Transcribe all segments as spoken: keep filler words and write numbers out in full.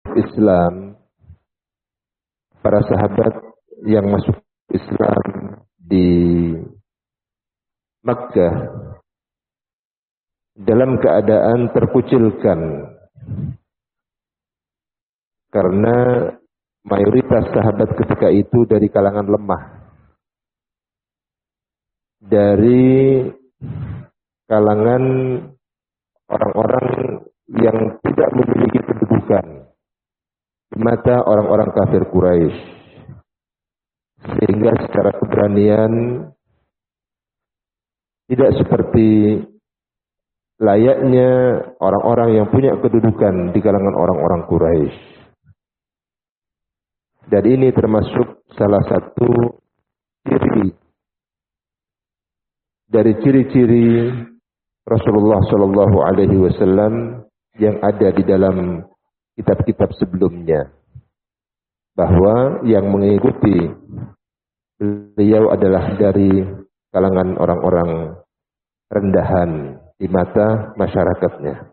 Islam, para sahabat yang masuk Islam di Makkah dalam keadaan terkucilkan karena mayoritas sahabat ketika itu dari kalangan lemah, dari kalangan orang-orang yang tidak memiliki kedudukan di mata orang-orang kafir Quraisy, sehingga secara keberanian tidak seperti layaknya orang-orang yang punya kedudukan di kalangan orang-orang Quraisy. Dan ini termasuk salah satu ciri dari ciri-ciri Rasulullah Shallallahu Alaihi Wasallam yang ada di dalam kitab-kitab sebelumnya, bahwa yang mengikuti beliau adalah dari kalangan orang-orang rendahan di mata masyarakatnya.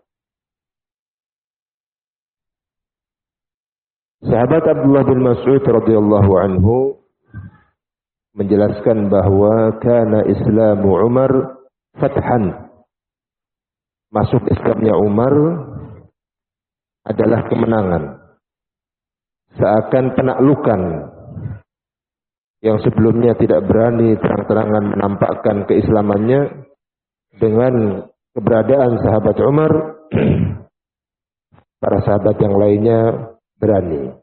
Sahabat Abdullah bin Mas'ud radhiyallahu anhu menjelaskan bahwa kana Islamu Umar fathan. Masuk Islamnya Umar adalah kemenangan, seakan penaklukan yang sebelumnya tidak berani terang-terangan menampakkan keislamannya. Dengan keberadaan sahabat Umar, para sahabat yang lainnya berani.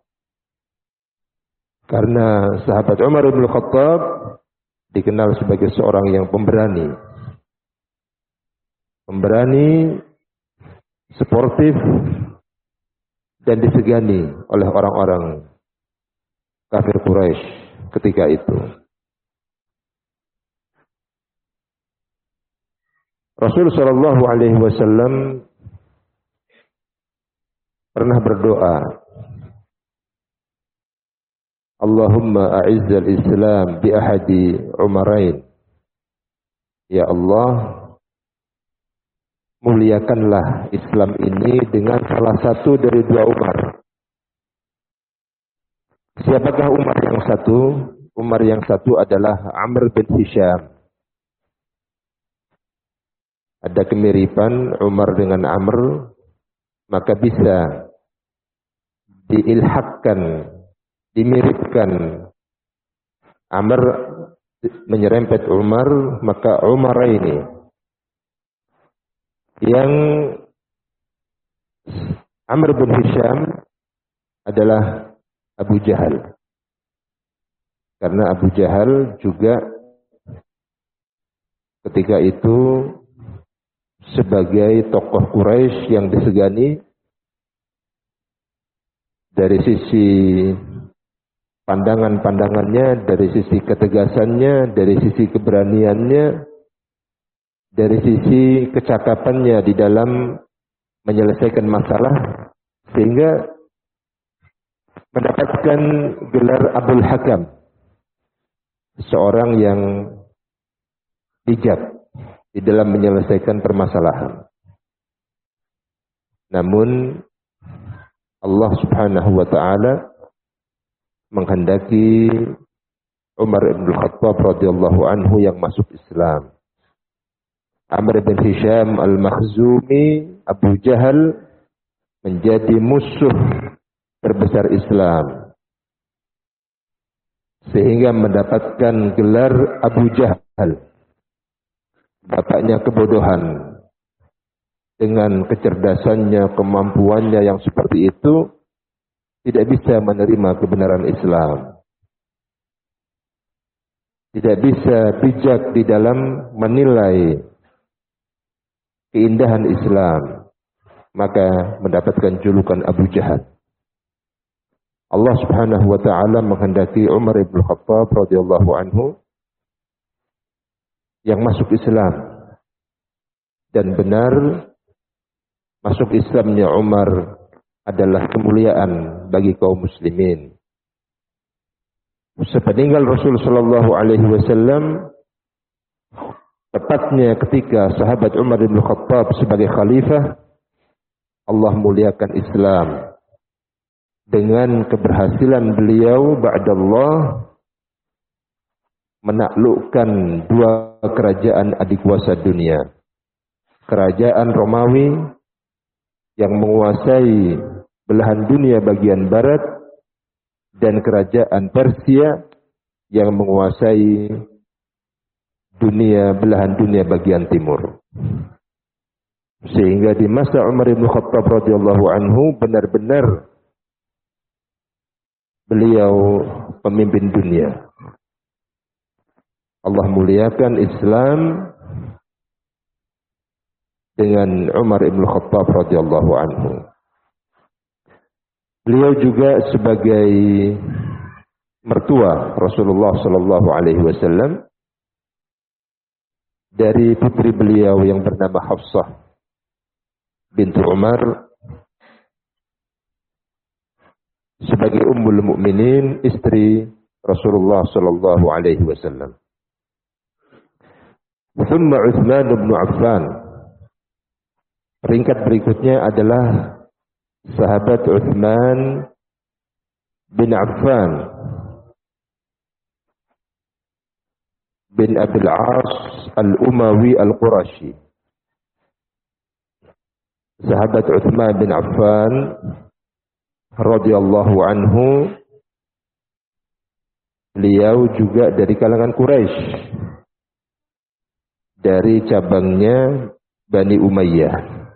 Karena sahabat Umar bin Khattab dikenal sebagai seorang yang pemberani. Pemberani, sportif, dan disegani oleh orang-orang kafir Quraisy ketika itu. Rasul Shallallahu Alaihi Wasallam pernah berdoa, Allahumma a'izzal Islam bi ahadi Umarain. Ya Allah, muliakanlah Islam ini dengan salah satu dari dua Umar. Siapakah Umar yang satu? Umar yang satu adalah Amr bin Hisham. Ada kemiripan Umar dengan Amr, maka bisa diilhakkan, dimiripkan. Amr menyerempet Umar, maka Umar ini yang Amr bin Hisham adalah Abu Jahal. Karena Abu Jahal juga ketika itu sebagai tokoh Quraisy yang disegani dari sisi pandangan-pandangannya, dari sisi ketegasannya, dari sisi keberaniannya, dari sisi kecakapannya di dalam menyelesaikan masalah, sehingga mendapatkan gelar Abul Hakam, seorang yang bijak di dalam menyelesaikan permasalahan. Namun Allah Subhanahu wa taala menghendaki Umar bin Khattab radhiyallahu anhu yang masuk Islam. Amr bin Hisham al-Makhzumi, Abu Jahal, menjadi musuh terbesar Islam, sehingga mendapatkan gelar Abu Jahal, bapaknya kebodohan. Dengan kecerdasannya, kemampuannya yang seperti itu, tidak bisa menerima kebenaran Islam. Tidak bisa bijak di dalam menilai keindahan Islam, maka mendapatkan julukan Abu Jahal. Allah Subhanahu wa taala menghendaki Umar bin Khattab radhiyallahu anhu yang masuk Islam, dan benar masuk Islamnya Umar adalah kemuliaan bagi kaum muslimin. Sepeninggal Rasul sallallahu alaihi wasallam, tepatnya ketika sahabat Umar bin Khattab sebagai khalifah, Allah muliakan Islam dengan keberhasilan beliau ba'dallah menaklukkan dua kerajaan adikuasa dunia. Kerajaan Romawi yang menguasai belahan dunia bagian barat dan kerajaan Persia yang menguasai dunia belahan dunia bagian timur. Sehingga di masa Umar bin Khattab radhiyallahu anhu benar-benar beliau pemimpin dunia. Allah muliakan Islam dengan Umar bin Khattab radhiyallahu anhu. Beliau juga sebagai mertua Rasulullah sallallahu alaihi wasallam dari putri beliau yang bernama Hafsah bintu Umar sebagai ummul mukminin, istri Rasulullah sallallahu alaihi wasallam. Thumma Utsman bin Affan. Peringkat berikutnya adalah sahabat Utsman bin Affan bin Abil As Al-Umawi Al-Qurashi. Sahabat Utsman bin Affan radhiyallahu anhu, beliau juga dari kalangan Quraisy, dari cabangnya Bani Umayyah.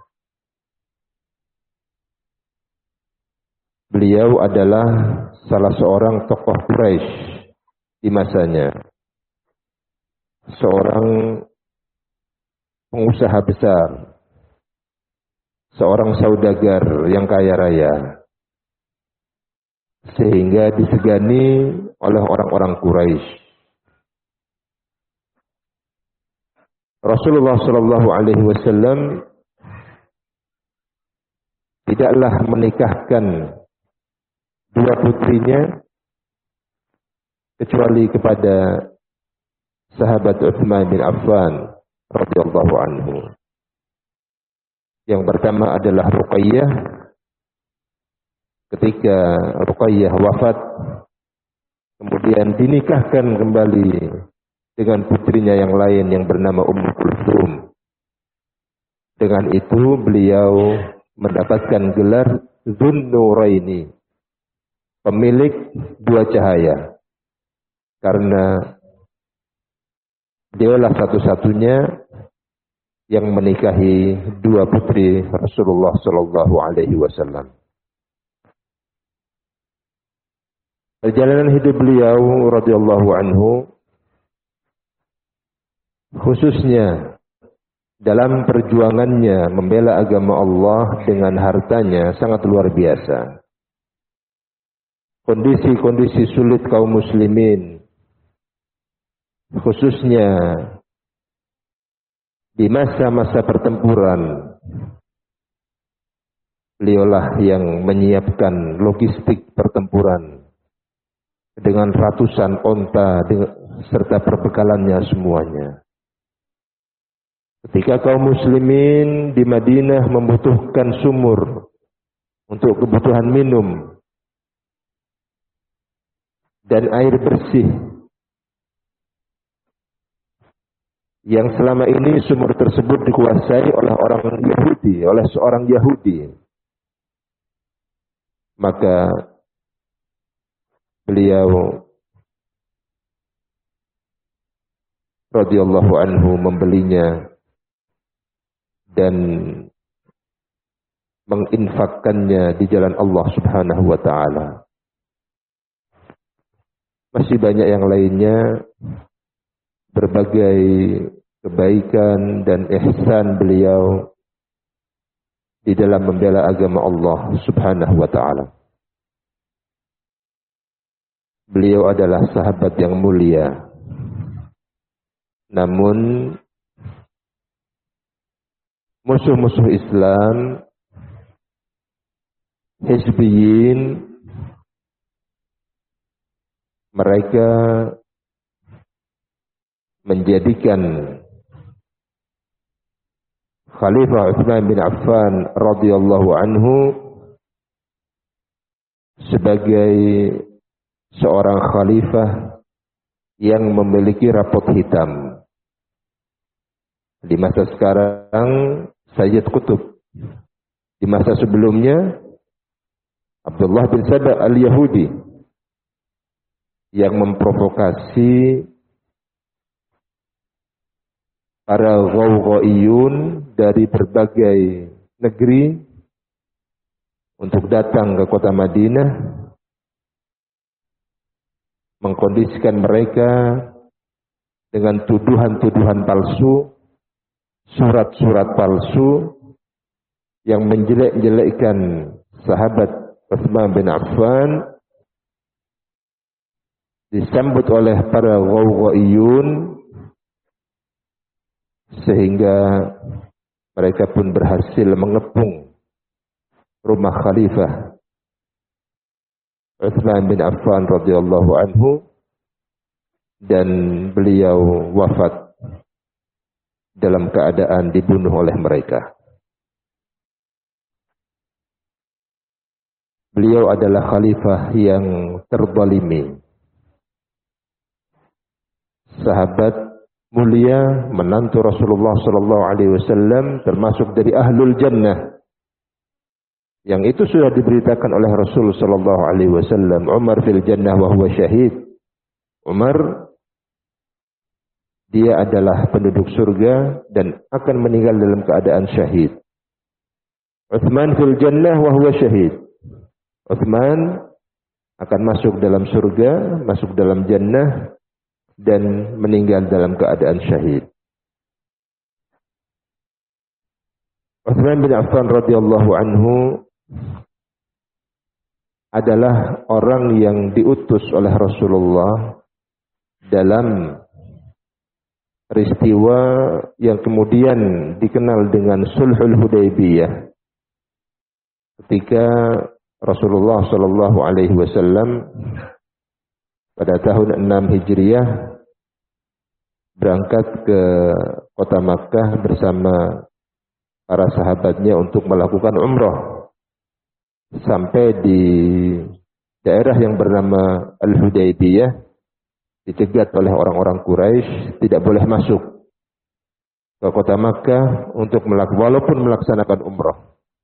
Beliau adalah salah seorang tokoh Quraisy di masanya. Seorang pengusaha besar, seorang saudagar yang kaya raya, sehingga disegani oleh orang-orang Quraisy. Rasulullah sallallahu alaihi wasallam tidaklah menikahkan dua putrinya kecuali kepada sahabat Utsman bin Affan radhiyallahu anhu. Yang pertama adalah Ruqayyah. Ketika Ruqayyah wafat, kemudian dinikahkan kembali dengan putrinya yang lain yang bernama Ummu Kulthum. Dengan itu beliau mendapatkan gelar Dzunnuraini, pemilik dua cahaya, karena dialah satu-satunya yang menikahi dua putri Rasulullah sallallahu alaihi wasallam. Perjalanan hidup beliau radhiyallahu anhu, khususnya dalam perjuangannya membela agama Allah dengan hartanya, sangat luar biasa. Kondisi-kondisi sulit kaum muslimin, khususnya di masa-masa pertempuran, beliaulah yang menyiapkan logistik pertempuran dengan ratusan onta serta perbekalannya semuanya. Ketika kaum muslimin di Madinah membutuhkan sumur untuk kebutuhan minum dan air bersih, yang selama ini sumur tersebut dikuasai oleh orang Yahudi, oleh seorang Yahudi, maka beliau radhiyallahu anhu membelinya dan menginfakkannya di jalan Allah Subhanahu wa taala. Masih banyak yang lainnya, berbagai kebaikan dan ihsan beliau di dalam membela agama Allah Subhanahu wa taala. Beliau adalah sahabat yang mulia. Namun musuh-musuh Islam, Hizbiyin, mereka menjadikan Khalifah Utsman bin Affan radhiyallahu anhu sebagai seorang khalifah yang memiliki rapot hitam. Di masa sekarang Sayyid Qutb. Di masa sebelumnya Abdullah bin Saba al-Yahudi yang memprovokasi para Ghawghaiyun dari berbagai negeri untuk datang ke kota Madinah, mengkondisikan mereka dengan tuduhan-tuduhan palsu, surat-surat palsu yang menjelek-jelekkan sahabat Utsman bin Affan, disambut oleh para Ghawghaiyun sehingga mereka pun berhasil mengepung rumah Khalifah Utsman bin Affan radhiyallahu anhu dan beliau wafat dalam keadaan dibunuh oleh mereka. Beliau adalah khalifah yang terzalimi. Sahabat mulia menantu Rasulullah sallallahu alaihi wasallam termasuk dari ahlul jannah. Yang itu sudah diberitakan oleh Rasul sallallahu alaihi wasallam, Umar fil jannah wa huwa syahid. Umar dia adalah penduduk surga dan akan meninggal dalam keadaan syahid. Utsman fil jannah wa huwa syahid. Utsman akan masuk dalam surga, masuk dalam jannah dan meninggal dalam keadaan syahid. Utsman bin Affan radhiyallahu anhu adalah orang yang diutus oleh Rasulullah dalam peristiwa yang kemudian dikenal dengan Sulhul Hudaybiyah. Ketika Rasulullah sallallahu alaihi wasallam pada tahun enam Hijriah berangkat ke kota Makkah bersama para sahabatnya untuk melakukan umrah. Sampai di daerah yang bernama Al-Hudaybiyah dicegat oleh orang-orang Quraisy, tidak boleh masuk ke kota Makkah untuk melakukan walaupun melaksanakan umrah.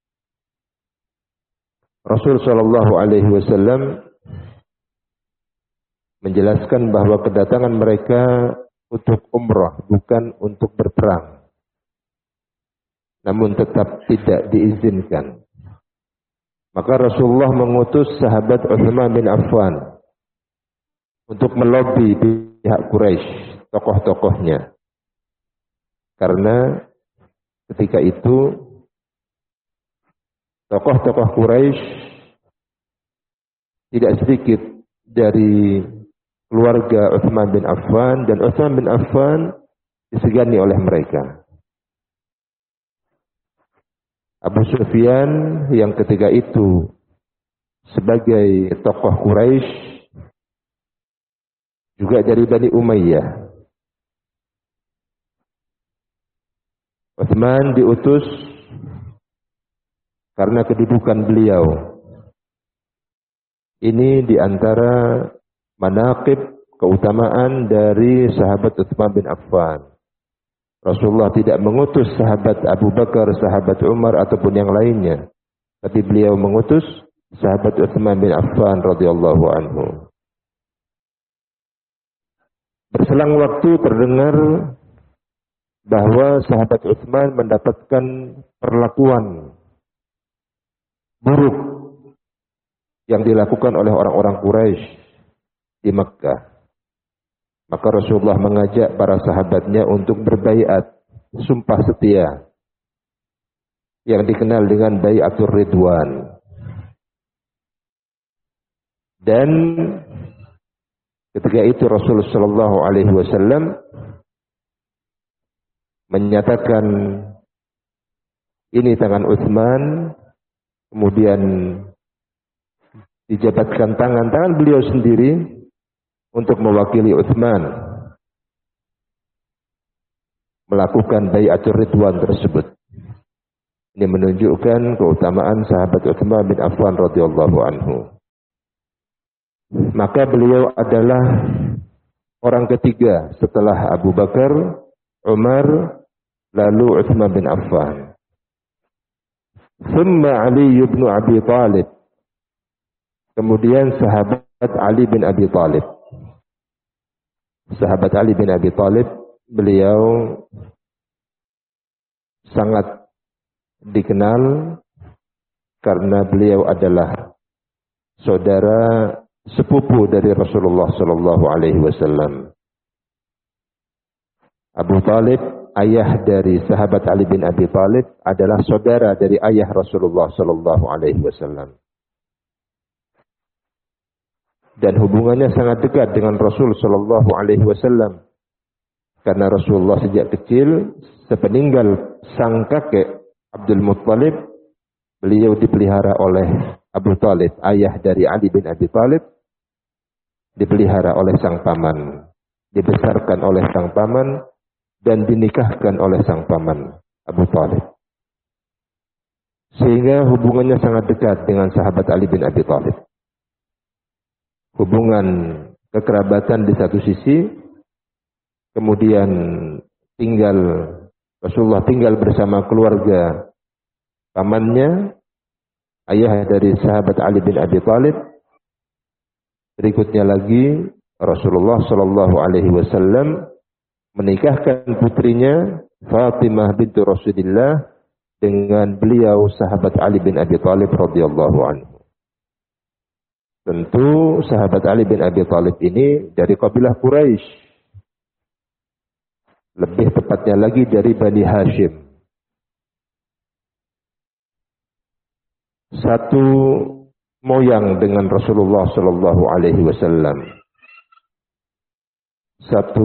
Rasul sallallahu alaihi wasallam menjelaskan bahwa kedatangan mereka untuk umrah bukan untuk berperang. Namun tetap tidak diizinkan. Maka Rasulullah mengutus sahabat Utsman bin Affan untuk melobi pihak Quraisy, tokoh-tokohnya. Karena ketika itu tokoh-tokoh Quraisy tidak sedikit dari keluarga Utsman bin Affan dan Utsman bin Affan disegani oleh mereka. Abu Sufyan yang ketika itu sebagai tokoh Quraisy juga dari Bani Umayyah. Utsman diutus karena kedudukan beliau. Ini di antara manaqib keutamaan dari sahabat Utsman bin Affan. Rasulullah tidak mengutus sahabat Abu Bakar, sahabat Umar ataupun yang lainnya, tapi beliau mengutus sahabat Utsman bin Affan radhiyallahu anhu. Berselang waktu terdengar bahwa sahabat Utsman mendapatkan perlakuan buruk yang dilakukan oleh orang-orang Quraisy di Makkah. Maka Rasulullah mengajak para sahabatnya untuk berbaiat, sumpah setia, yang dikenal dengan Bai'atur Ridwan. Dan ketika itu Rasulullah Shallallahu Alaihi Wasallam menyatakan ini tangan Utsman, kemudian dijabatkan tangan-tangan beliau sendiri untuk mewakili Utsman melakukan Bai'atur Ridwan tersebut. Ini menunjukkan keutamaan sahabat Utsman bin Affan radhiyallahu anhu. Maka beliau adalah orang ketiga setelah Abu Bakar, Umar, lalu Utsman bin Affan. Thumma Ali bin Abi Thalib. Kemudian sahabat Ali bin Abi Thalib. Sahabat Ali bin Abi Thalib, beliau sangat dikenal karena beliau adalah saudara sepupu dari Rasulullah sallallahu alaihi wasallam. Abu Talib, ayah dari sahabat Ali bin Abi Talib, adalah saudara dari ayah Rasulullah sallallahu alaihi wasallam. Dan hubungannya sangat dekat dengan Rasul sallallahu alaihi wasallam. Karena Rasulullah sejak kecil, sepeninggal sang kakek Abdul Muttalib, beliau dipelihara oleh Abu Talib, ayah dari Ali bin Abi Talib, dipelihara oleh sang paman, dibesarkan oleh sang paman, dan dinikahkan oleh sang paman, Abu Talib. Sehingga hubungannya sangat dekat dengan sahabat Ali bin Abi Talib. Hubungan kekerabatan di satu sisi, kemudian tinggal, Rasulullah tinggal bersama keluarga pamannya, ayah dari sahabat Ali bin Abi Talib. Berikutnya lagi Rasulullah sallallahu alaihi wasallam menikahkan putrinya Fatimah bintu Rasulillah dengan beliau sahabat Ali bin Abi Talib radhiyallahu anhu. Tentu sahabat Ali bin Abi Talib ini dari kabilah Quraisy. Lebih tepatnya lagi dari Bani Hashim. Satu moyang dengan Rasulullah sallallahu alaihi wasallam. Satu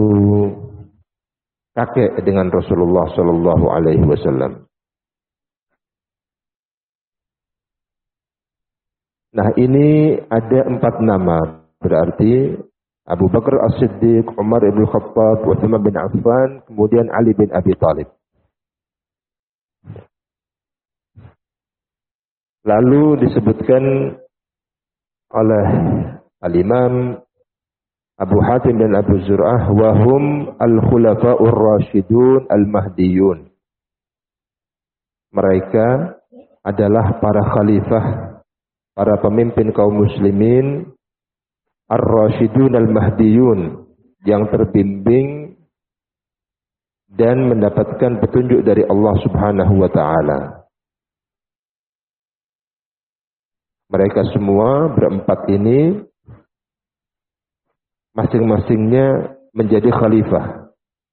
kakek dengan Rasulullah sallallahu alaihi wasallam. Nah, ini ada empat nama, berarti Abu Bakar As-Siddiq, Umar ibn Khattab, Utsman bin Affan, kemudian Ali bin Abi Talib. Lalu disebutkan oleh Al-Imam Abu Hatim dan Abu Zur'ah, wahum al-khulafa'ur rasyidun al-mahdiyun. Mereka adalah para khalifah, para pemimpin kaum muslimin, ar-rasyidun al-mahdiyun, yang terbimbing dan mendapatkan petunjuk dari Allah Subhanahu wa taala. Mereka semua berempat ini masing-masingnya menjadi khalifah.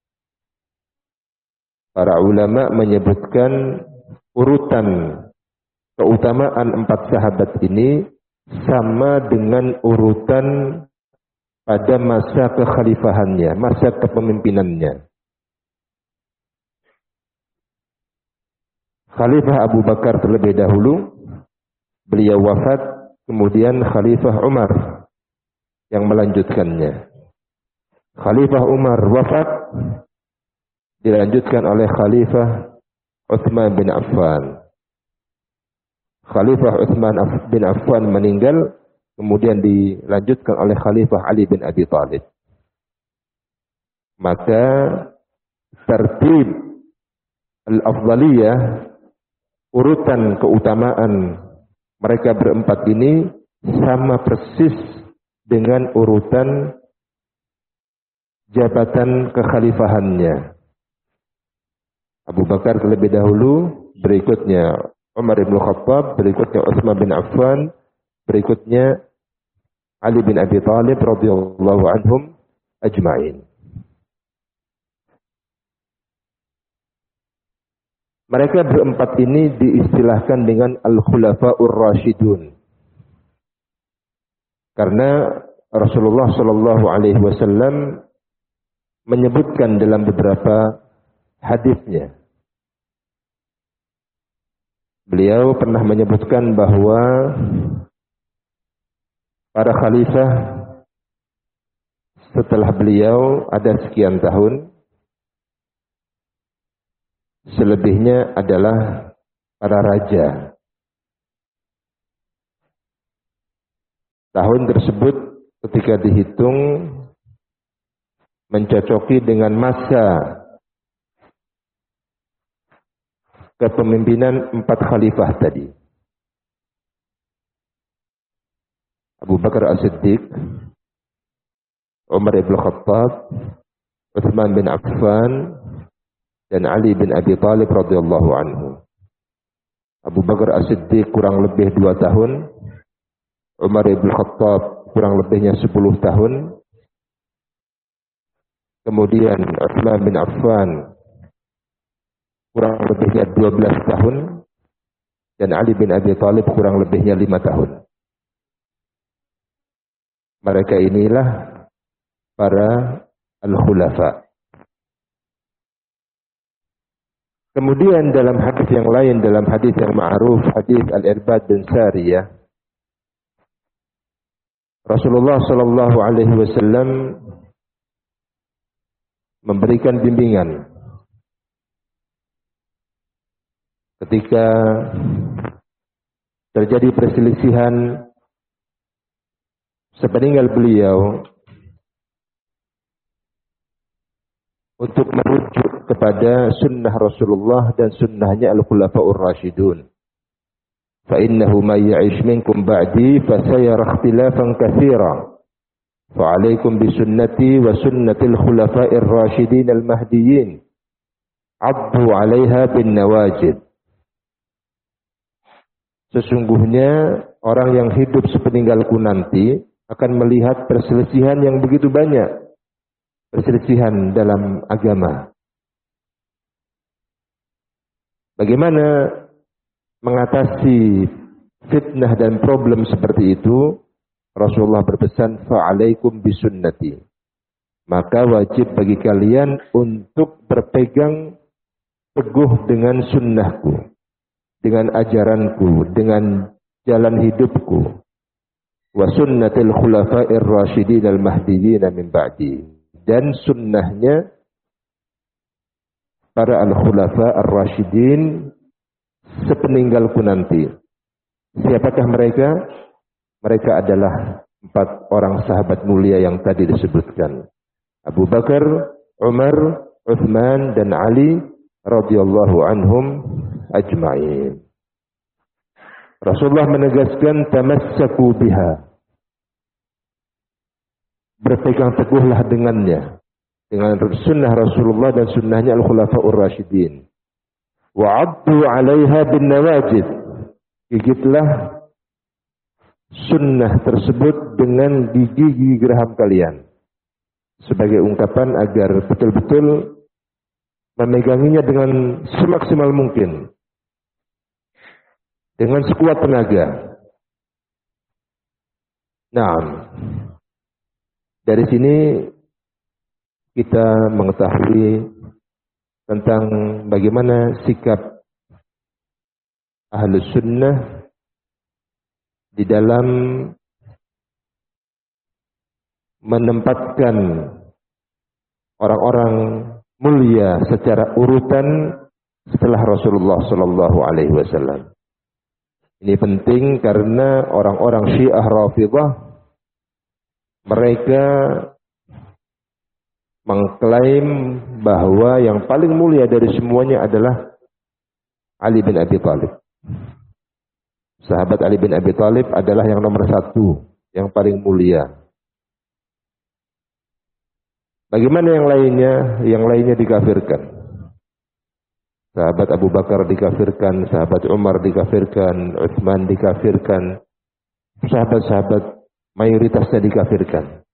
Para ulama menyebutkan urutan keutamaan empat sahabat ini sama dengan urutan pada masa kekhalifahannya, masa kepemimpinannya. Khalifah Abu Bakar terlebih dahulu, beliau wafat, kemudian Khalifah Umar yang melanjutkannya. Khalifah Umar wafat, dilanjutkan oleh Khalifah Utsman bin Affan. Khalifah Utsman bin Affan meninggal, kemudian dilanjutkan oleh Khalifah Ali bin Abi Thalib. Maka tertib al-afdaliyah, urutan keutamaan mereka berempat ini sama persis dengan urutan jabatan kekhalifahannya. Abu Bakar terlebih dahulu, berikutnya Umar bin Khattab, berikutnya Utsman bin Affan, berikutnya Ali bin Abi Thalib radhiyallahu anhum ajma'in. Mereka berempat ini diistilahkan dengan Al-Khulafa'ur Rasyidun. Karena Rasulullah sallallahu alaihi wasallam menyebutkan dalam beberapa hadisnya. Beliau pernah menyebutkan bahwa para khalifah setelah beliau ada sekian tahun, selebihnya adalah para raja. Tahun tersebut ketika dihitung mencocoki dengan masa kepemimpinan empat khalifah tadi. Abu Bakar As-Siddiq, Umar ibn Khattab, Uthman bin Affan, dan Ali bin Abi Thalib radhiyallahu anhu. Abu Bakar As-Siddiq kurang lebih dua tahun, Umar ibn Khattab kurang lebihnya sepuluh tahun, kemudian Uthman bin Affan kurang lebihnya dua belas tahun, dan Ali bin Abi Thalib kurang lebihnya lima tahun. Mereka inilah para al-khulafa. Kemudian dalam hadis yang lain, dalam hadis yang ma'ruf, hadis Al-Irbad bin Sariyah, Rasulullah sallallahu alaihi wasallam memberikan bimbingan ketika terjadi perselisihan sepeninggal beliau untuk merujuk kepada sunnah Rasulullah dan sunnahnya Al-Khulafa'ur Rashidun. Fa innahu may ya'ish minkum ba'di fa sayara ikhtilafan katsira. Fa 'alaikum bi sunnati wa sunnatil khulafa'ir rasyidin al-mahdiyyin. 'addu 'alaiha bin nawajid. Sesungguhnya orang yang hidup sepeninggalku nanti akan melihat perselisihan yang begitu banyak. Perselisihan dalam agama. Bagaimana mengatasi fitnah dan problem seperti itu? Rasulullah berpesan, fa'alaikum bisunnati. Maka wajib bagi kalian untuk berpegang teguh dengan sunnahku, dengan ajaranku, dengan jalan hidupku. Wa sunnatil khulafa'ir rasyidin al-mahdiyyin min ba'di. Dan sunnahnya para al-khulafa ar-rasyidin sepeninggalku nanti. Siapakah mereka? Mereka adalah empat orang sahabat mulia yang tadi disebutkan. Abu Bakar, Umar, Uthman, dan Ali radhiyallahu anhum ajma'in. Rasulullah menegaskan tamassaku biha. Berpegang teguhlah dengannya, dengan sunnah Rasulullah dan sunnahnya Al-Khulafa'ur Rasyidin. Wa'addu 'alaiha bin nawajid. Gigitlah sunnah tersebut dengan gigi-gigi geraham kalian. Sebagai ungkapan agar betul-betul memeganginya dengan semaksimal mungkin. Dengan sekuat tenaga. Nah, dari sini kita mengetahui tentang bagaimana sikap Ahlus Sunnah di dalam menempatkan orang-orang mulia secara urutan setelah Rasulullah sallallahu alaihi wasallam. Ini penting karena orang-orang Syiah Rafidhah mereka mengklaim bahwa yang paling mulia dari semuanya adalah Ali bin Abi Thalib. Sahabat Ali bin Abi Thalib adalah yang nomor satu, yang paling mulia. Bagaimana yang lainnya? Yang lainnya dikafirkan. Sahabat Abu Bakar dikafirkan, sahabat Umar dikafirkan, Utsman dikafirkan, sahabat-sahabat mayoritasnya dikafirkan.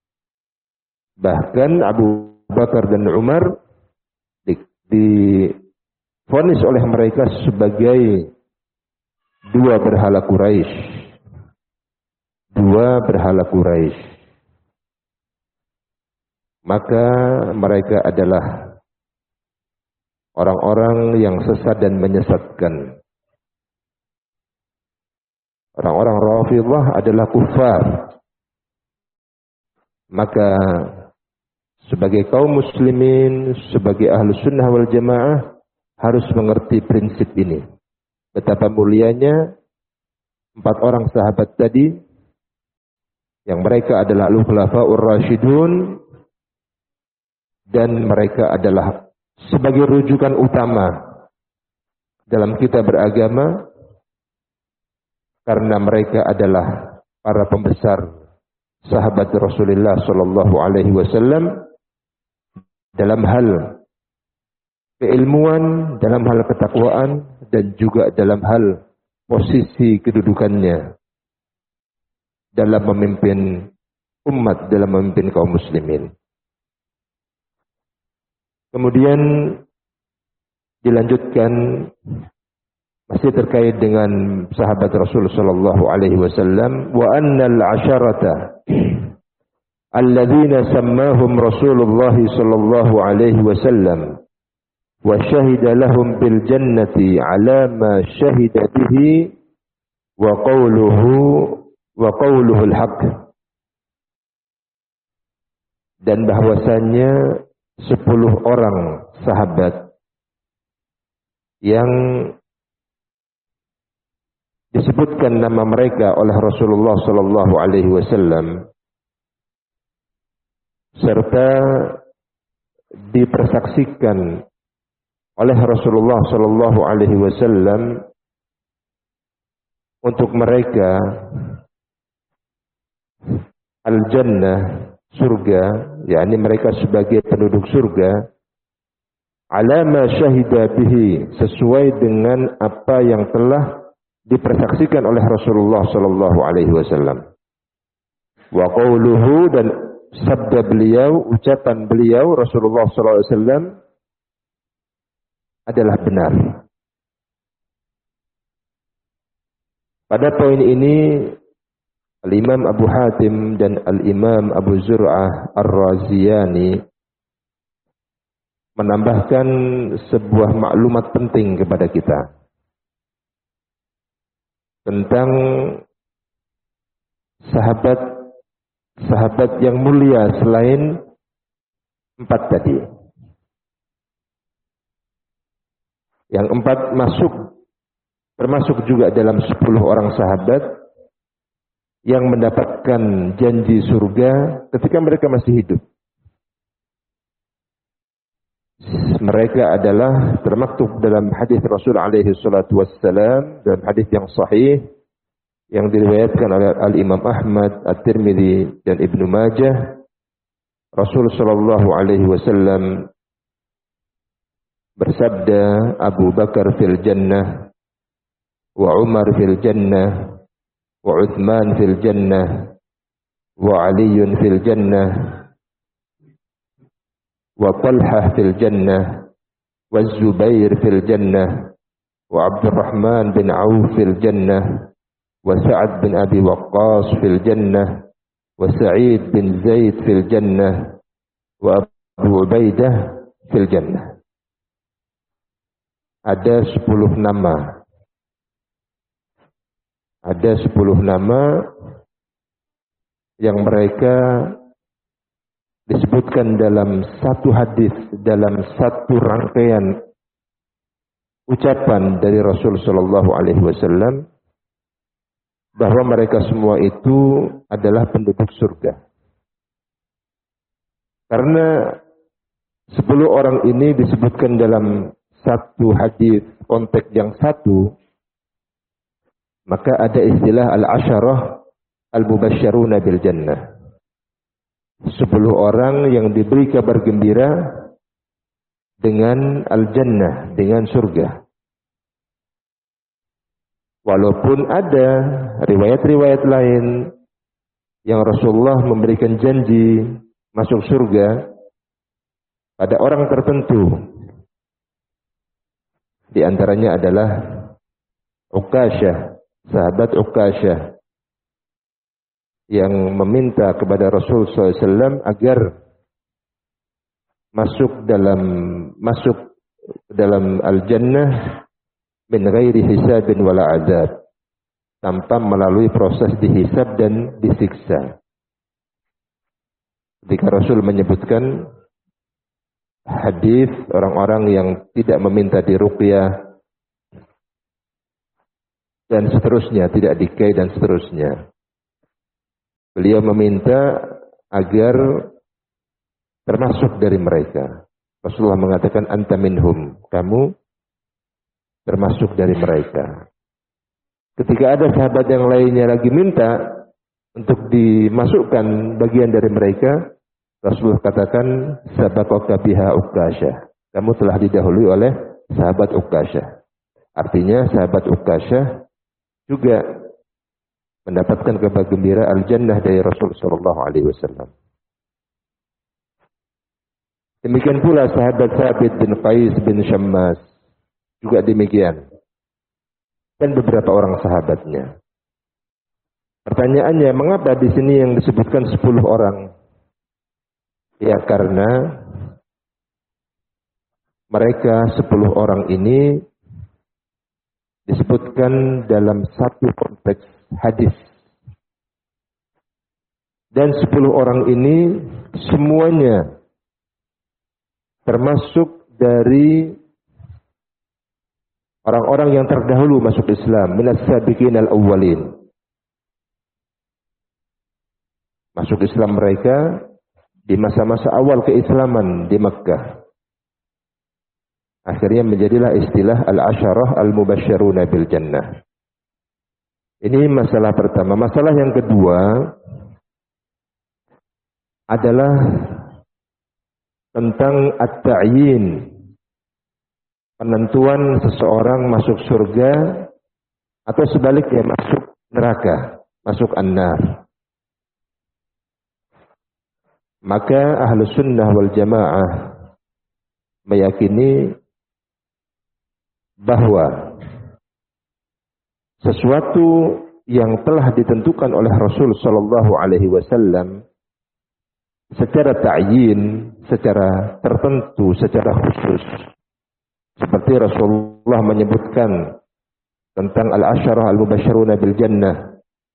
Bahkan Abu Bakar dan Umar divonis oleh mereka sebagai dua berhala Quraisy. Dua berhala Quraisy. Maka mereka adalah orang-orang yang sesat dan menyesatkan. Orang-orang Rafidhah adalah kufar. Maka sebagai kaum muslimin, sebagai ahlu sunnah wal jamaah, harus mengerti prinsip ini. Betapa mulianya empat orang sahabat tadi yang mereka adalah al-khulafaur rasyidun, dan mereka adalah sebagai rujukan utama dalam kita beragama, karena mereka adalah para pembesar sahabat Rasulullah sallallahu alaihi wasallam dalam hal keilmuan, dalam hal ketakwaan, dan juga dalam hal posisi kedudukannya dalam memimpin umat, dalam memimpin kaum muslimin. Kemudian dilanjutkan masih terkait dengan sahabat Rasul sallallahu alaihi wasallam, wa annal asharata alladzina sammahum Rasulullah sallallahu alaihi wasallam wa syahida lahum bil jannati ala ma syahida bihi wa qawluhu wa qawluhu al-haq. Dan bahwasannya sepuluh orang sahabat yang disebutkan nama mereka oleh Rasulullah sallallahu alaihi wasallam serta dipersaksikan oleh Rasulullah sallallahu alaihi wasallam untuk mereka al-jannah, surga, yakni mereka sebagai penduduk surga, ala ma syahida bihi, sesuai dengan apa yang telah dipersaksikan oleh Rasulullah sallallahu alaihi wasallam. Wa qauluhu, dan sabda beliau, ucapan beliau Rasulullah sallallahu alaihi wasallam adalah benar. Pada poin ini Al-Imam Abu Hatim dan Al-Imam Abu Zur'ah Ar-Raziyani menambahkan sebuah maklumat penting kepada kita tentang sahabat-sahabat yang mulia selain empat tadi. Yang empat masuk, termasuk juga dalam sepuluh orang sahabat yang mendapatkan janji surga ketika mereka masih hidup. Mereka adalah termaktub dalam hadis Rasul alaihi salatu wassalam, dan hadis yang sahih yang diriwayatkan oleh Al-Imam Ahmad, At-Tirmidzi dan Ibnu Majah. Rasul sallallahu alaihi wasallam bersabda, Abu Bakar fil jannah, wa Umar fil jannah, wa Uthman fil jannah, wa Ali fil jannah, wa Talhah fil jannah, wa Zubair fil jannah, wa Abdurrahman bin Auf fil jannah, wa Sa'ad bin Abi Waqqas fil jannah, wa Sa'id bin Zaid fil jannah, wa Abu Ubaidah fil jannah. Ada sepuluh nama. Ada sepuluh nama yang mereka disebutkan dalam satu hadis, dalam satu rangkaian ucapan dari Rasul sallallahu alaihi wasallam, bahwa mereka semua itu adalah penduduk surga. Karena sepuluh orang ini disebutkan dalam satu hadis, konteks yang satu, maka ada istilah al-asyarah al-mubasysyaruna bil jannah. Sepuluh orang yang diberi kabar gembira dengan al-jannah, dengan surga. Walaupun ada riwayat-riwayat lain yang Rasulullah memberikan janji masuk surga pada orang tertentu. Di antaranya adalah Uqasyah, sahabat Uqasyah, yang meminta kepada Rasul sallallahu alaihi wasallam agar masuk dalam masuk dalam al-jannah min ghairi hisabin wala azab, tanpa melalui proses dihisab dan disiksa. Ketika Rasul menyebutkan hadis orang-orang yang tidak meminta diruqyah dan seterusnya, tidak dikai dan seterusnya. Beliau meminta agar termasuk dari mereka. Rasulullah mengatakan anta minhum, kamu termasuk dari mereka. Ketika ada sahabat yang lainnya lagi minta untuk dimasukkan bagian dari mereka, Rasulullah katakan sabaqaka biha Uqasyah. Kamu telah didahului oleh sahabat Uqasyah. Artinya sahabat Uqasyah juga mendapatkan kabar gembira al-jannah dari Rasul sallallahu alaihi wasallam. Demikian pula sahabat Thabit bin Qais bin Syammas juga demikian. Dan beberapa orang sahabatnya. Pertanyaannya, mengapa di sini yang disebutkan sepuluh orang? Ya karena mereka sepuluh orang ini disebutkan dalam satu konteks hadis. Dan sepuluh orang ini semuanya termasuk dari orang-orang yang terdahulu masuk Islam, minas sabiqin al-awwalin. Masuk Islam mereka di masa-masa awal keislaman di Makkah. Akhirnya menjadilah istilah al-asyarah al-mubasysyaruna bil jannah. Ini masalah pertama. Masalah yang kedua adalah tentang at-ta'yin. Penentuan seseorang masuk surga atau sebaliknya masuk neraka, masuk an-nar. Maka Ahlus Sunnah wal Jamaah meyakini bahwa sesuatu yang telah ditentukan oleh Rasul sallallahu alaihi wasallam secara ta'yin, secara tertentu, secara khusus. Seperti Rasulullah menyebutkan tentang al-asyarah al-mubasysyaruna bil jannah.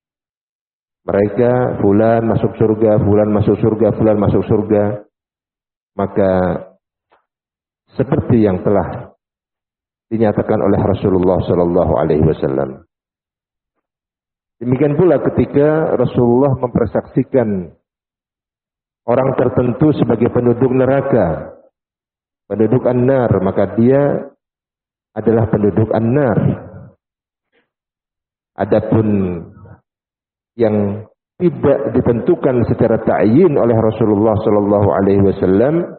Mereka fulan masuk surga, fulan masuk surga, fulan masuk surga. Maka seperti yang telah dinyatakan oleh Rasulullah sallallahu alaihi wasallam. Demikian pula ketika Rasulullah mempersaksikan orang tertentu sebagai penduduk neraka, penduduk an-nar, maka dia adalah penduduk an-nar. Adapun yang tidak ditentukan secara ta'yin oleh Rasulullah sallallahu alaihi wasallam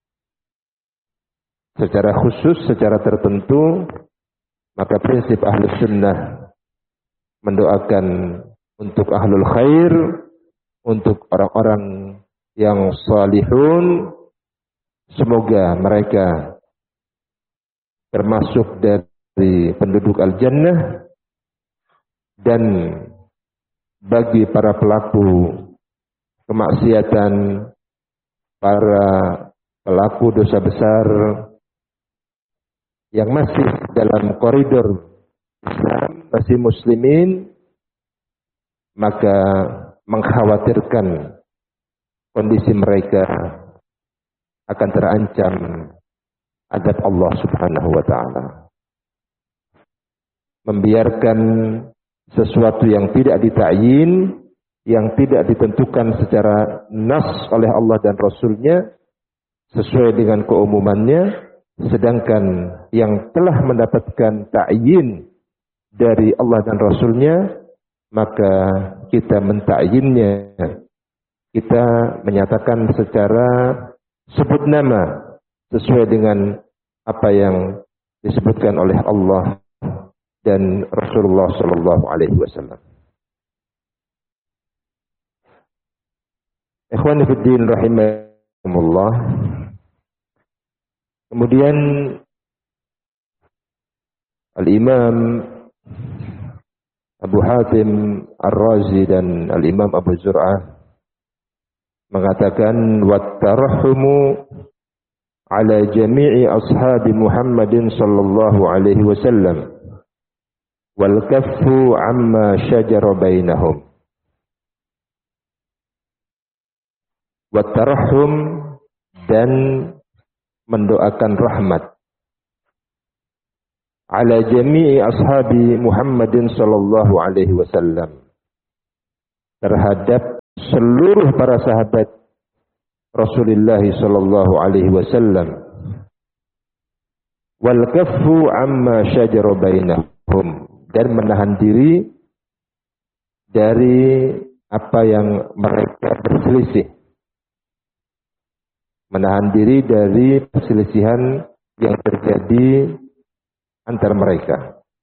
secara khusus, secara tertentu, maka prinsip Ahlus Sunnah mendoakan untuk ahlul khair, untuk orang-orang yang salihun, semoga mereka termasuk dari penduduk al-jannah, dan bagi para pelaku kemaksiatan, para pelaku dosa besar yang masih dalam koridor Islam, masih muslimin, maka mengkhawatirkan kondisi mereka akan terancam azab Allah Subhanahu wa taala. Membiarkan sesuatu yang tidak dita'yin, yang tidak ditentukan secara nas oleh Allah dan Rasulnya sesuai dengan keumumannya, sedangkan yang telah mendapatkan ta'yin dari Allah dan Rasulnya, maka kita menta'yinnya. Kita menyatakan secara sebut nama sesuai dengan apa yang disebutkan oleh Allah dan Rasulullah sallallahu alaihi wasallam. Ikhwani fi din rahimakumullah. Kemudian Al-Imam Abu Hatim Ar-Razi dan Al-Imam Abu Zur'ah mengatakan wat-tarahhumu ala jami'i ashabi Muhammadin sallallahu alaihi wasallam wal kaffu amma syajara bainahum. Wat-tarahhum, dan mendoakan rahmat ala jami'i ashabi Muhammadin sallallahu alaihi wasallam, terhadap seluruh para sahabat Rasulullah sallallahu alaihi wasallam, wal kaffu amma syajara bainahum, dan menahan diri dari apa yang mereka berselisih, menahan diri dari perselisihan yang terjadi antar mereka.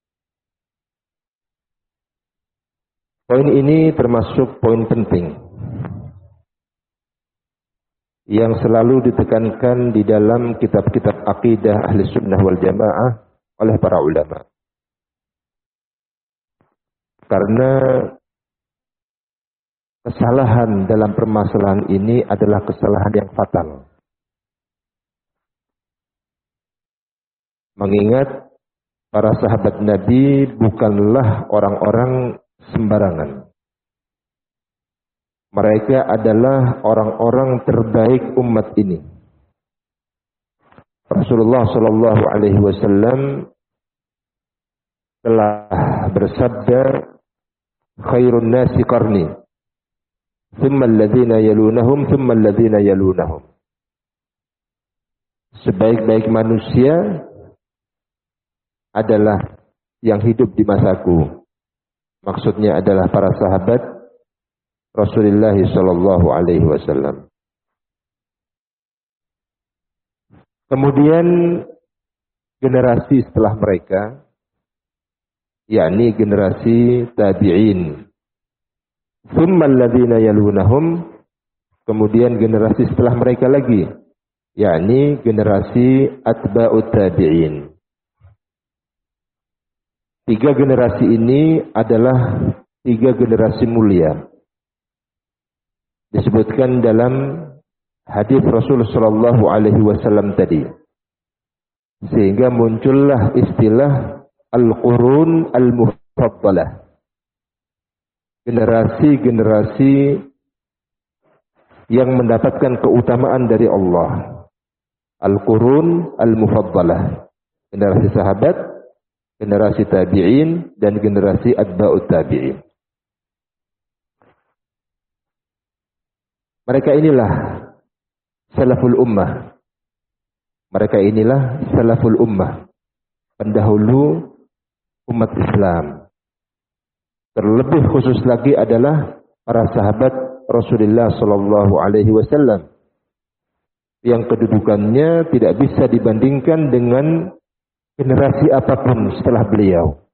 Poin ini termasuk poin penting yang selalu ditekankan di dalam kitab-kitab akidah ahli sunnah wal jamaah oleh para ulama. Karena kesalahan dalam permasalahan ini adalah kesalahan yang fatal. Mengingat para sahabat Nabi bukanlah orang-orang sembarangan. Mereka adalah orang-orang terbaik umat ini. Rasulullah sallallahu alaihi wasallam telah bersabda, khairun nasi qarni, thumma alladhina yalunahum, thumma alladhina yalunahum. Sebaik-baik manusia adalah yang hidup di masaku. Maksudnya adalah para sahabat Rasulullah sallallahu alaihi wasallam. Kemudian generasi setelah mereka, yakni generasi tabi'in. Tsumma alladziina yalunahum, kemudian generasi setelah mereka lagi, yakni generasi atba'ut tabi'in. Tiga generasi ini adalah tiga generasi mulia. Disebutkan dalam hadis Rasul sallallahu alaihi wasallam tadi. Sehingga muncullah istilah al-qurun al-mufaddalah. Generasi-generasi yang mendapatkan keutamaan dari Allah. Al-qurun al-mufaddalah. Generasi sahabat, generasi tabi'in, dan generasi atba'ut tabi'in. Mereka inilah salaful ummah. Mereka inilah salaful ummah, pendahulu umat Islam. Terlebih khusus lagi adalah para sahabat Rasulullah sallallahu alaihi wasallam yang kedudukannya tidak bisa dibandingkan dengan generasi apapun setelah beliau.